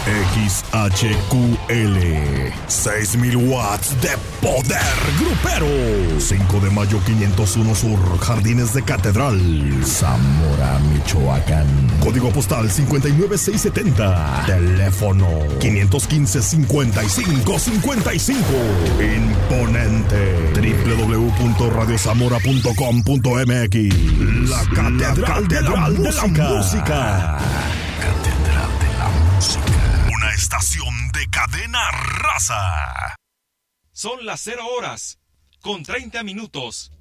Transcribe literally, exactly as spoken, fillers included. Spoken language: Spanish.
X H Q L, seis mil watts de poder grupero. cinco de mayo quinientos uno Sur, Jardines de Catedral, Zamora, Michoacán. Código postal cincuenta y nueve seiscientos setenta. Teléfono quinientos quince, cincuenta y cinco cincuenta y cinco. Imponente. doble u doble u doble u punto radio zamora punto com punto m x. La Catedral, la catedral de, la de, la música. música. Catedral de la Música. Una estación de cadena raza. Son las cero horas, con treinta minutos.